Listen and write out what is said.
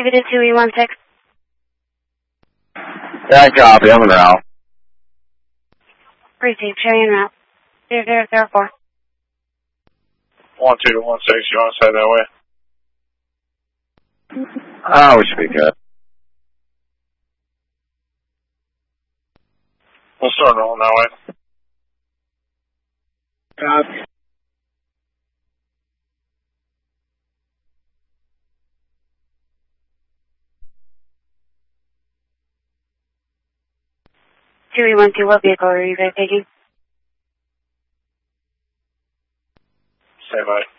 to 2E16. Yeah, copy. I'm in route. Received. Showing en route. 0004. 1216, you want to stay that way? We should be good. We'll start rolling that way. Copy. Two E12, what vehicle are you guys taking? Stay by.